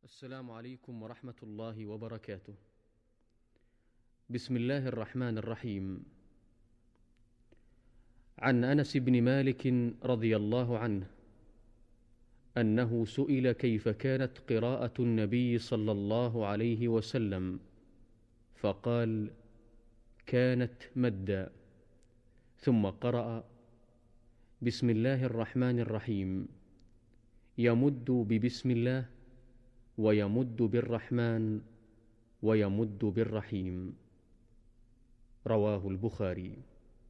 السلام عليكم ورحمة الله وبركاته. بسم الله الرحمن الرحيم. عن أنس بن مالك رضي الله عنه أنه سئل كيف كانت قراءة النبي صلى الله عليه وسلم، فقال: كانت مدا، ثم قرأ: بسم الله الرحمن الرحيم، يمد ببسم الله، ويمد بالرحمن، ويمد بالرحيم. رواه البخاري.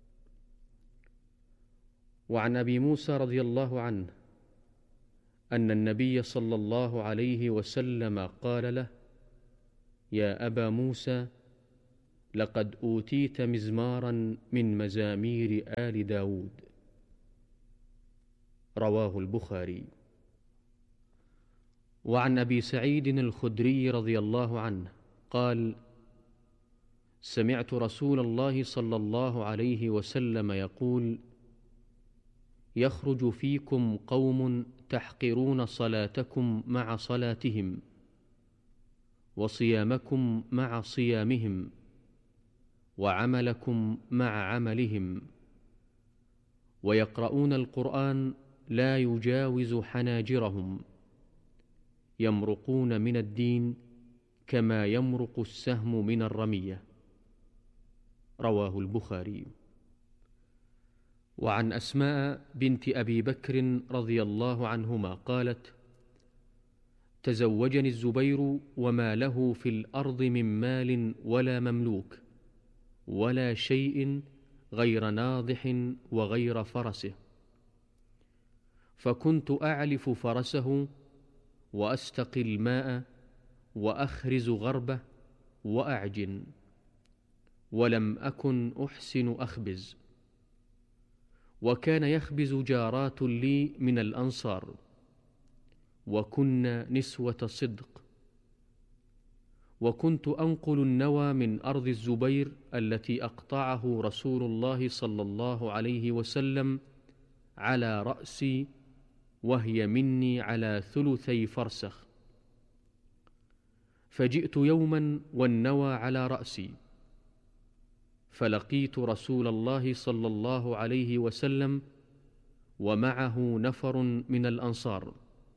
وعن أبي موسى رضي الله عنه أن النبي صلى الله عليه وسلم قال له: يا أبا موسى، لقد أوتيت مزمارا من مزامير آل داود. رواه البخاري. وعن أبي سعيد الخدري رضي الله عنه قال: سمعت رسول الله صلى الله عليه وسلم يقول: يخرج فيكم قوم تحقرون صلاتكم مع صلاتهم، وصيامكم مع صيامهم، وعملكم مع عملهم، ويقرؤون القرآن لا يجاوز حناجرهم، يمرقون من الدين كما يمرق السهم من الرمية. رواه البخاري. وعن أسماء بنت أبي بكر رضي الله عنهما قالت: تزوجني الزبير وما له في الأرض من مال ولا مملوك ولا شيء غير ناضح وغير فرسه، فكنت أعلف فرسه وأستقي الماء وأخرز غربه وأعجن، ولم أكن أحسن أخبز. وكان يخبز جارات لي من الأنصار، وكنا نسوة صدق. وكنت أنقل النوى من أرض الزبير التي أقطعه رسول الله صلى الله عليه وسلم على رأسي، وهي مني على ثلثي فرسخ. فجئت يوما والنوى على رأسي، فلقيت رسول الله صلى الله عليه وسلم ومعه نفر من الأنصار،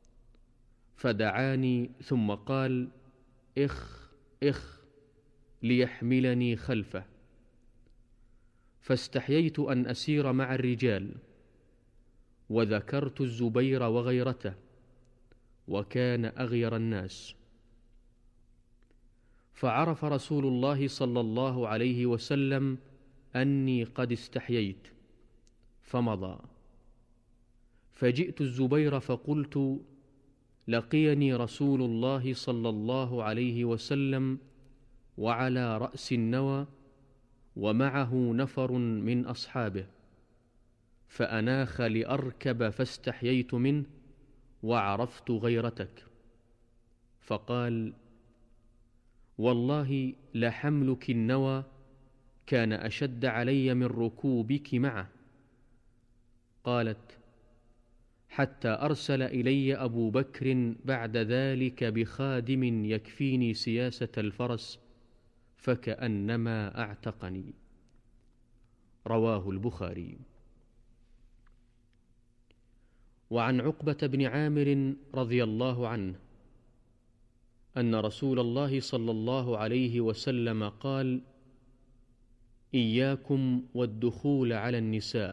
فدعاني ثم قال: إخ إخ، ليحملني خلفه. فاستحييت أن أسير مع الرجال، وذكرت الزبير وغيرته، وكان أغير الناس. فعرف رسول الله صلى الله عليه وسلم أني قد استحييت، فمضى. فجئت الزبير فقلت: لقيني رسول الله صلى الله عليه وسلم وعلى رأس النوى ومعه نفر من أصحابه، فأناخ لأركب فاستحييت منه وعرفت غيرتك. فقال: والله لحملك النوى كان أشد علي من ركوبك معه. قالت: حتى أرسل إلي أبو بكر بعد ذلك بخادم يكفيني سياسة الفرس، فكأنما أعتقني. رواه البخاري. وعن عقبة بن عامر رضي الله عنه أن رسول الله صلى الله عليه وسلم قال: إياكم والدخول على النساء.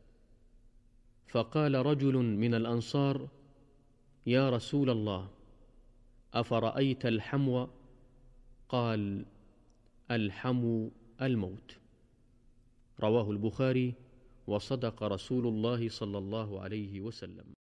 فقال رجل من الأنصار: يا رسول الله، أفرأيت الحمو؟ قال: الحمو الموت. رواه البخاري. وصدق رسول الله صلى الله عليه وسلم.